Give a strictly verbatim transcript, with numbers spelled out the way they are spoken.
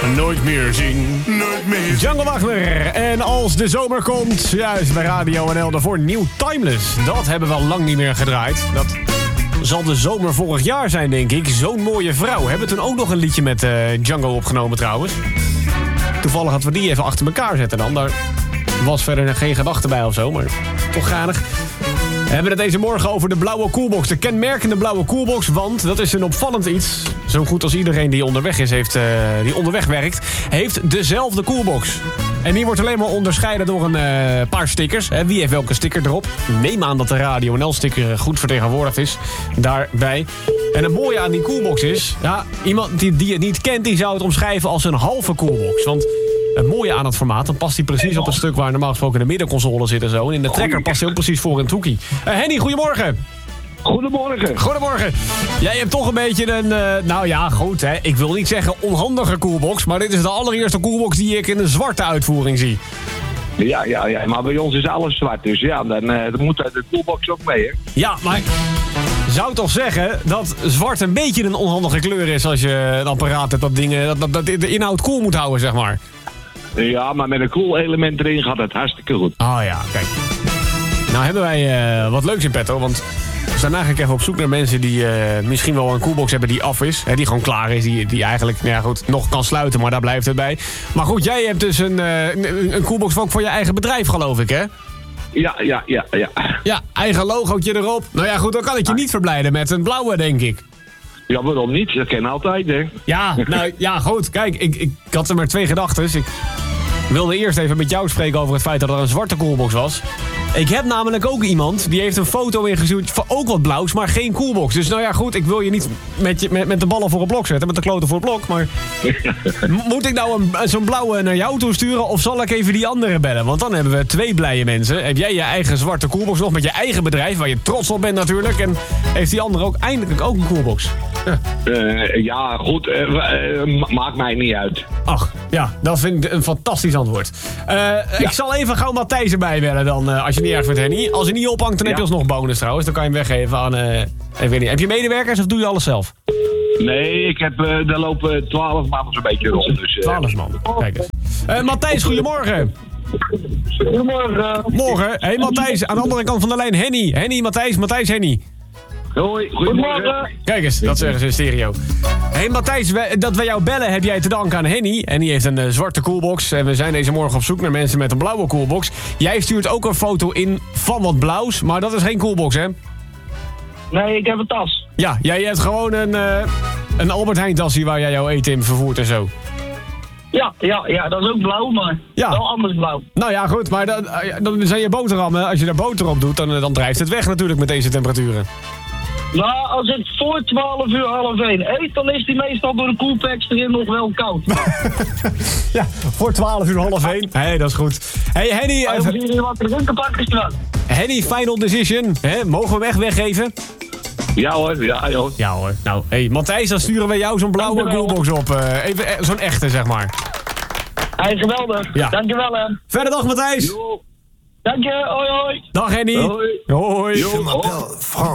Nooit meer zien. Nooit meer. Django Wagner. En als de zomer komt, juist bij Radio N L daarvoor nieuw Timeless. Dat hebben we al lang niet meer gedraaid. Dat zal de zomer vorig jaar zijn, denk ik. Zo'n mooie vrouw. We hebben toen ook nog een liedje met uh, Django opgenomen trouwens. Toevallig hadden we die even achter elkaar zetten dan. Daar was verder geen gedachte bij of zo, maar toch gaanig. We hebben het deze morgen over de blauwe koelbox. De kenmerkende blauwe koelbox, want dat is een opvallend iets. Zo goed als iedereen die onderweg is, heeft, uh, die onderweg werkt, heeft dezelfde koelbox. En die wordt alleen maar onderscheiden door een uh, paar stickers. Hè. Wie heeft welke sticker erop? Neem aan dat de Radio N L-sticker goed vertegenwoordigd is. Daarbij. En het mooie aan die koelbox is, ja, iemand die, die het niet kent, die zou het omschrijven als een halve koelbox. Want het mooie aan het formaat, dan past hij precies op het stuk waar normaal gesproken de middenconsole zit en zo. En in de trekker past hij ook precies voor een toekie. Uh, Henny, goedemorgen. Goedemorgen. Goedemorgen. Jij hebt toch een beetje een, uh, nou ja, goed hè. Ik wil niet zeggen onhandige koelbox, maar dit is de allereerste koelbox die ik in een zwarte uitvoering zie. Ja, ja, ja, maar bij ons is alles zwart, dus ja, dan, uh, dan moet de koelbox ook mee, hè. Ja, maar ik zou toch zeggen dat zwart een beetje een onhandige kleur is als je een apparaat hebt dat, dingen, dat, dat, dat de inhoud koel moet houden, zeg maar. Ja, maar met een koelelement erin gaat het hartstikke goed. Oh ja, kijk. Nou hebben wij uh, wat leuks in petto, want we zijn eigenlijk even op zoek naar mensen die uh, misschien wel een koelbox hebben die af is. Hè, die gewoon klaar is, die, die eigenlijk nou ja, goed, nog kan sluiten, maar daar blijft het bij. Maar goed, jij hebt dus een, uh, een, een koelbox ook voor je eigen bedrijf, geloof ik, hè? Ja, ja, ja, ja. Ja, eigen logootje erop. Nou ja, goed, dan kan ik je niet verblijden met een blauwe, denk ik. Ja, waarom niet? Dat kan altijd, hè? Ja, nou ja, goed. Kijk, ik, ik had er maar twee gedachten. Ik wilde eerst even met jou spreken over het feit dat er een zwarte koelbox was. Ik heb namelijk ook iemand die heeft een foto ingestuurd van ook wat blauws, maar geen koelbox. Dus nou ja, goed, ik wil je niet met, je, met, met de ballen voor het blok zetten, met de kloten voor het blok. Maar moet ik nou een, zo'n blauwe naar jou toe sturen of zal ik even die andere bellen? Want dan hebben we twee blije mensen. Heb jij je eigen zwarte koelbox nog met je eigen bedrijf, waar je trots op bent natuurlijk. En heeft die andere ook eindelijk ook een koelbox? Ja, uh, ja goed, uh, uh, maakt mij niet uit. Ach, ja, dat vind ik een fantastisch antwoord. Uh, ja. Ik zal even gauw Matthijs erbij bellen dan, uh, als je niet erg vindt, Henny. Als hij niet ophangt, dan heb je ja. alsnog bonus trouwens. Dan kan je hem weggeven aan... Uh, ik weet niet. Heb je medewerkers of doe je alles zelf? Nee, ik heb, uh, daar lopen twaalf man zo'n beetje rond. Dus, uh, twaalf man, kijk eens. Uh, Matthijs, goedemorgen. Goedemorgen. Morgen. Hé hey, Matthijs, aan de andere kant van de lijn Henny. Henny, Matthijs, Matthijs, Henny. Hoi, goedemorgen. Kijk eens, dat zeggen ze in stereo. Hé hey Matthijs, dat wij jou bellen heb jij te danken aan Henny. En die heeft een uh, zwarte koelbox. En we zijn deze morgen op zoek naar mensen met een blauwe koelbox. Jij stuurt ook een foto in van wat blauws, maar dat is geen koelbox, hè? Nee, ik heb een tas. Ja, jij hebt gewoon een, uh, een Albert Heijn tasje waar jij jouw eten in vervoert en zo. Ja, ja, ja, dat is ook blauw, maar ja. wel anders blauw. Nou ja, goed, maar dan, dan zijn je boterhammen, als je daar boter op doet, dan, dan drijft het weg natuurlijk met deze temperaturen. Nou, als ik voor twaalf uur half één eet, dan is die meestal door de koelpacks erin nog wel koud. Ja, voor twaalf uur half één. Hé, hey, dat is goed. Hé, hey, Henny. Uh, we hier wat drinken pakken staan. Henny, final decision. Hè? Mogen we hem echt weggeven? Ja hoor, ja joh. Ja hoor. Nou, hé, hey, Matthijs, dan sturen we jou zo'n blauwe koelbox op. Uh, even uh, zo'n echte, zeg maar. Hij is geweldig. Ja. Dankjewel, hè. Verder dag, Matthijs. Jo. Dank je, hoi hoi. Dag, Henny. Hoi. Hoi. Jo.